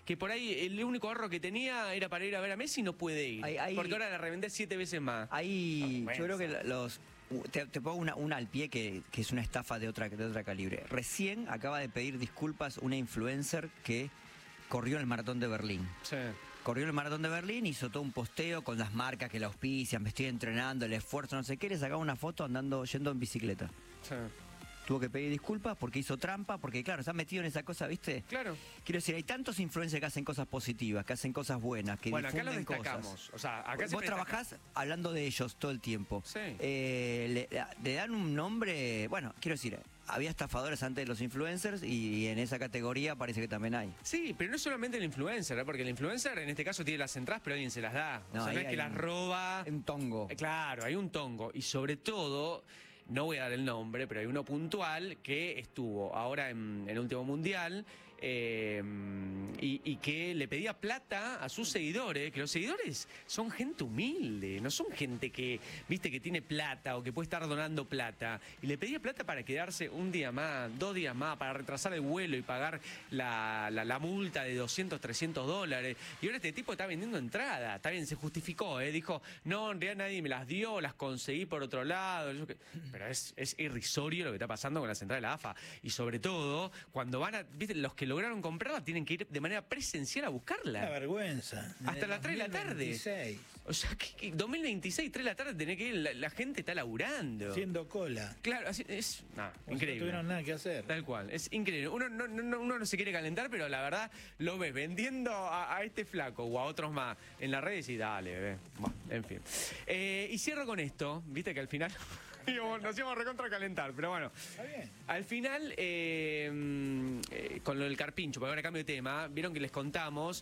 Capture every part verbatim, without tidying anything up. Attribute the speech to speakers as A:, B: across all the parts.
A: que por ahí el único ahorro que tenía era para ir a ver a Messi y no puede ir.
B: Hay, hay,
A: porque ahora la revendés siete veces más.
B: Ahí,
A: bueno,
B: yo creo que los... Te, te pongo una, una al pie que, que es una estafa de otra, de otra calibre. Recién acaba de pedir disculpas una influencer que corrió en el maratón de Berlín.
A: Sí.
B: Corrió en el maratón de Berlín, hizo todo un posteo con las marcas que la auspician, me estoy entrenando, el esfuerzo, no sé qué, le sacaba una foto andando, yendo en bicicleta.
A: Sí.
B: Tuvo que pedir disculpas porque hizo trampa, porque claro, está metido en esa cosa, ¿viste?
A: Claro.
B: Quiero decir, hay tantos influencers que hacen cosas positivas, que hacen cosas buenas, que
A: bueno, acá lo
B: difunden
A: destacamos.
B: cosas.
A: O sea, acá
B: Vos trabajás
A: destaca.
B: hablando de ellos todo el tiempo.
A: Sí.
B: Eh, le, le dan un nombre, bueno, quiero decir, había estafadores antes de los influencers y, y en esa categoría parece que también hay.
A: Sí, pero no es solamente el influencer, ¿eh? Porque el influencer en este caso tiene las entradas, pero alguien se las da. O
B: No,
A: sea,
B: ahí
A: no es que
B: hay
A: las
B: un-
A: roba.
B: Un tongo.
A: Eh, Claro, hay un tongo. Y sobre todo, no voy a dar el nombre, pero hay uno puntual que estuvo ahora en, en el último mundial eh, y, y que le pedía plata a sus seguidores, que los seguidores son gente humilde, no son gente que, viste, que tiene plata o que puede estar donando plata. Y le pedía plata para quedarse un día más, dos días más, para retrasar el vuelo y pagar la, la, la multa de doscientos, trescientos dólares. Y ahora este tipo está vendiendo entrada. Está bien, se justificó, ¿eh? Dijo, no, en realidad nadie me las dio, las conseguí por otro lado. Yo que- Pero es, es irrisorio lo que está pasando con la central de la A F A. Y sobre todo, cuando van a, viste, los que lograron comprarla tienen que ir de manera presencial a buscarla.
C: Una vergüenza.
A: Hasta las tres de la tarde.
C: dos mil veintiséis.
A: O sea, que, que dos mil veintiséis, tres de la tarde, tenés que ir, la, la gente está laburando.
C: Haciendo cola.
A: Claro, así, es no,
C: Como si
A: increíble.
C: No tuvieron nada que hacer.
A: Tal cual, es increíble. Uno no, no, no- uno no se quiere calentar, pero la verdad lo ves vendiendo a, a este flaco o a otros más en las redes y dale, bebé. Bueno, en fin. Eh, y cierro con esto, viste que al final digo, nos íbamos a recontra calentar, pero bueno.
C: Está bien.
A: Al final, eh, mm, eh, con lo del carpincho, porque ahora cambio de tema, vieron que les contamos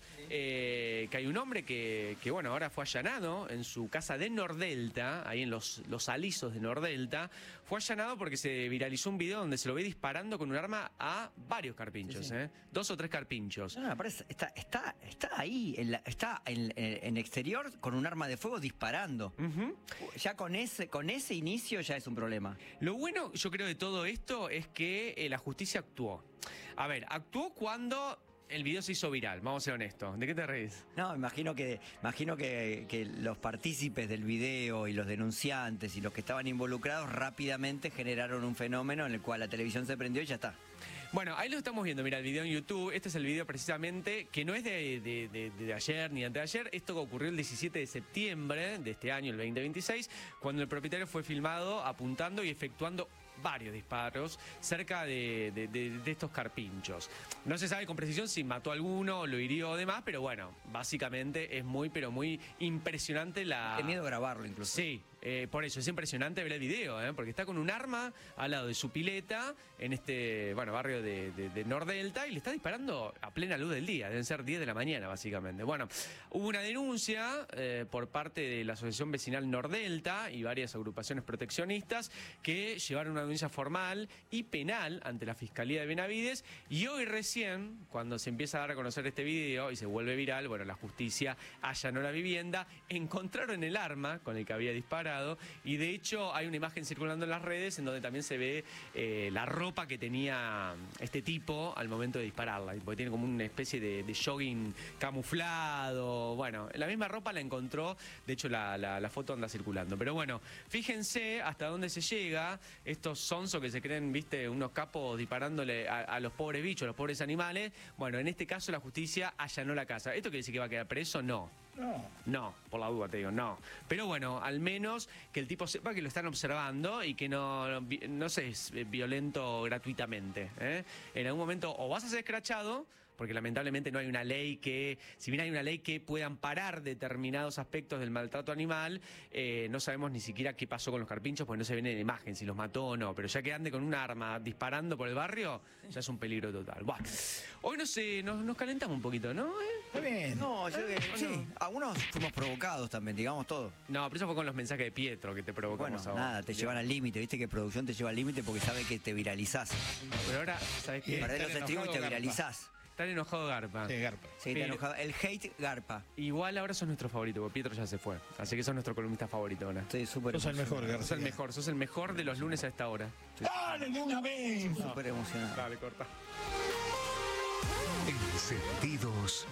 A: eh, que hay un hombre que, que, bueno, ahora fue allanado en su casa de Nordelta, ahí en los, los alisos de Nordelta, fue allanado porque se viralizó un video donde se lo ve disparando con un arma a varios carpinchos,
B: Sí, sí.
A: ¿eh? Dos o tres carpinchos.
B: No, no, parece- está, está, está ahí, en la- está en, en- en exterior con un arma de fuego disparando.
A: Ujú.
B: Ya con ese, con ese inicio ya es un problema.
A: Lo bueno, yo creo, de todo esto es que eh, la justicia actuó. A ver, actuó cuando el video se hizo viral, vamos a ser honestos. ¿De qué te reís?
B: No, imagino que, imagino que, que los partícipes del video y los denunciantes y los que estaban involucrados rápidamente generaron un fenómeno en el cual la televisión se prendió y ya está.
A: Bueno, ahí lo estamos viendo, mira el video en YouTube. Este es el video precisamente que no es de, de, de- de ayer ni antes de ayer. Esto ocurrió el diecisiete de septiembre de este año, el veinte veintiséis, cuando el propietario fue filmado apuntando y efectuando varios disparos cerca de, de- de- de estos carpinchos. No se sabe con precisión si mató a alguno o lo hirió o demás, pero bueno, básicamente es muy, pero muy impresionante la...
B: Qué miedo grabarlo incluso.
A: Sí, eh, por eso es impresionante ver el video, ¿eh? Porque está con un arma al lado de su pileta en este, bueno, barrio de, de- de Nordelta y le está disparando a plena luz del día, deben ser diez de la mañana básicamente. Bueno, hubo una denuncia eh, por parte de la Asociación Vecinal Nordelta y varias agrupaciones proteccionistas que llevaron una denuncia formal y penal ante la Fiscalía de Benavides y hoy recién, cuando se empieza a dar a conocer este video y se vuelve viral, bueno, la justicia allanó la vivienda, encontraron el arma con el que había disparado y de hecho hay una imagen circulando en las redes en donde también se ve eh, la ropa que tenía este tipo al momento de dispararla, porque tiene como una especie de, de jogging camuflado, bueno, la misma ropa la encontró, de hecho la, la- la foto anda circulando, pero bueno, fíjense hasta dónde se llega, estos sonsos que se creen, viste, unos capos disparándole a, a los pobres bichos, a los pobres animales, bueno, en este caso la justicia allanó la casa. ¿Esto quiere decir que va a quedar preso? No.
C: No.
A: No, por la duda te digo, no. Pero bueno, al menos que el tipo sepa que lo están observando y que no, no, no se es violento gratuitamente, ¿eh? En algún momento o vas a ser escrachado, porque lamentablemente no hay una ley que, si bien hay una ley que pueda amparar determinados aspectos del maltrato animal, eh, no sabemos ni siquiera qué pasó con los carpinchos, porque no se ven en imagen si los mató o no, pero ya que ande con un arma disparando por el barrio, ya es un peligro total. Buah. Hoy no sé, nos, nos calentamos un poquito, ¿no? ¿Eh?
C: Está bien.
B: No, yo
A: ¿Eh?
B: sí,
A: ¿O no?
B: algunos fuimos provocados también, digamos todo.
A: No, pero eso fue con los mensajes de Pietro que te
B: Bueno,
A: provocamos a vos.
B: nada, te llevan al límite, viste que producción te lleva al límite porque sabe que te viralizás.
A: Pero ahora, ¿sabes qué?
B: Perdés
C: Estar
B: los estribos y te
C: enojado, garpa.
B: viralizás.
A: Están enojado Garpa.
C: Sí, garpa.
B: Sí, te
A: Pero-
B: enojado. El hate garpa.
A: Igual ahora sos nuestro favorito, porque Pietro ya se fue. Así que sos nuestro columnista favorito ahora.
B: Estoy súper
C: Sos el mejor,
B: emocionado.
A: Sos el
C: García.
A: mejor, sos el mejor de los lunes a esta hora.
C: ¡Dale de una vez!
B: Súper emocionado.
A: Dale, corta.
D: Encendidos